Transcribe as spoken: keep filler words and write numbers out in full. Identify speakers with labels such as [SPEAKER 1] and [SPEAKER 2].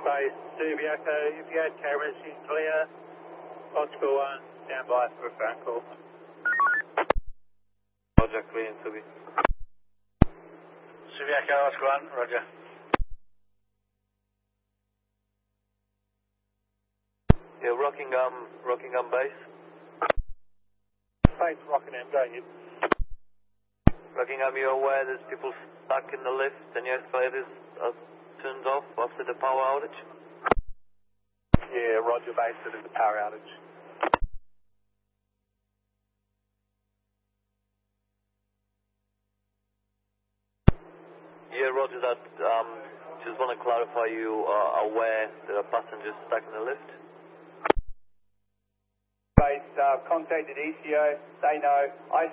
[SPEAKER 1] Base Subiaco, if you had cameras, you can clear. Oscar one, stand by for a phone call.
[SPEAKER 2] Roger, clear in Subi.
[SPEAKER 1] Subiaco, Oscar one, roger.
[SPEAKER 2] Yeah, Rockingham, Rockingham Base.
[SPEAKER 1] Base Rockingham, go ahead.
[SPEAKER 2] Rockingham, you're aware there's people stuck in the lift and your escalators are turned off after the power outage?
[SPEAKER 1] Yeah, roger, base, it is a power outage.
[SPEAKER 2] Yeah, roger that. Um, just want to clarify, you are aware there are passengers stuck in the lift?
[SPEAKER 1] Base, uh, contacted E C O, they know. I